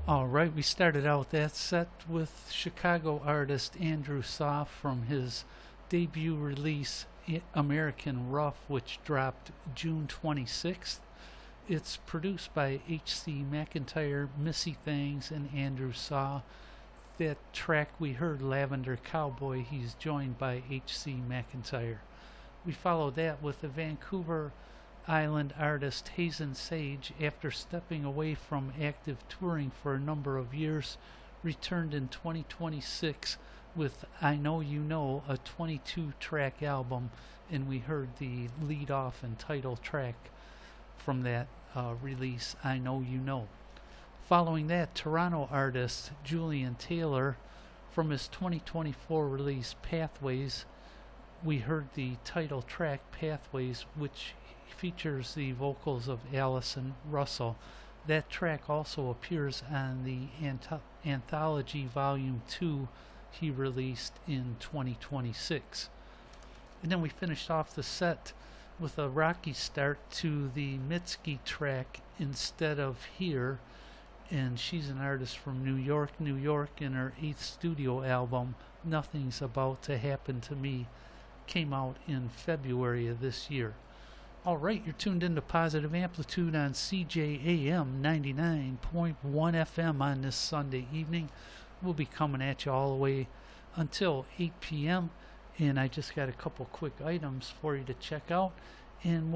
All right, we started out that set with Chicago artist Andrew Soft from his debut release American Rough, which dropped June 26th. It's produced by H.C. McIntyre, Missy Thangs, and Andrew Saw. That track we heard, Lavender Cowboy, he's joined by H.C. McIntyre. We followed that with the Vancouver Island artist Hazen Sage. After stepping away from active touring for a number of years, returned in 2026 with I Know You Know, a 22-track album, and we heard the lead off and title track from that release, I Know You Know. Following that, Toronto artist Julian Taylor from his 2024 release Pathways, we heard the title track Pathways, which features the vocals of Allison Russell. That track also appears on the Anthology Volume 2 he released in 2026. And then we finished off the set with a rocky start to the Mitski track Instead of Here, and she's an artist from New York, New York, and her 8th studio album, Nothing's About to Happen to Me, came out in February of this year. All right, you're tuned into Positive Amplitude on CJAM 99.1 FM on this Sunday evening. We'll be coming at you all the way until 8 p.m. And I just got a couple quick items for you to check out. And